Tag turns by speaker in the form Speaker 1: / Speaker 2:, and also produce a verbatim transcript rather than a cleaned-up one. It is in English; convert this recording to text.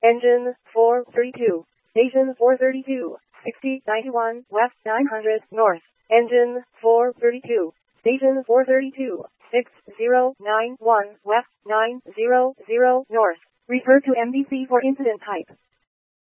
Speaker 1: Engine four thirty-two. Station four thirty-two. sixty ninety-one west nine hundred north. Engine four thirty-two. Station four thirty-two. six zero nine one west nine hundred north. Refer to M D C for incident type.